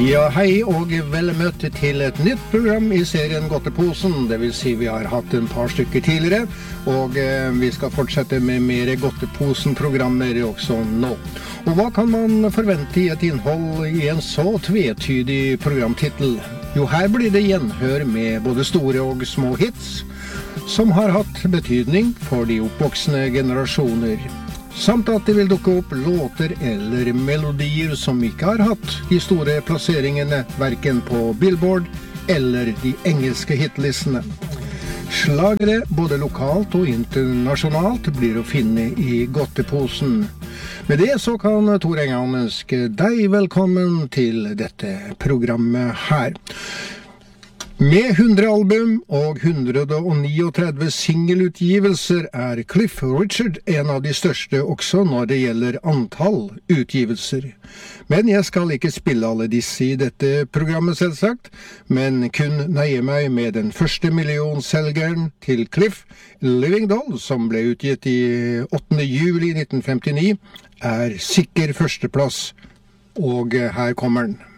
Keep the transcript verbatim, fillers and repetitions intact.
Ja, hei og vel møtt til et nytt program i serien Godteposen. Det vil si vi har hatt en par stykker tidligere, og eh, vi skal fortsette med mer Godteposen-programmer også nå. Og hva kan man forvente i et innhold i en så tvetydig programtitel? Jo, her blir det gjenhør med både store og små hits, som har hatt betydning for de oppvoksende generasjoner. Samt at det vil dukke opp låter eller melodier som ikke har hatt de store plasseringene hverken på Billboard eller de engelske hitlistene. Slagere både lokalt og internasjonalt blir å finne i Godteposen. Med det så kan Tor Engan ønske deg velkommen til dette programmet her. Med hundre album og hundre trettini singelutgivelser er Cliff Richard en av de største også når det gjelder antall utgivelser. Men jeg skal ikke spille alle disse i dette programmet selvsagt, men kun nøye meg med den første millionselgeren til Cliff, Living Doll, som ble utgitt i åttende juli nitten femtini, er sikker førsteplass, og her kommer den.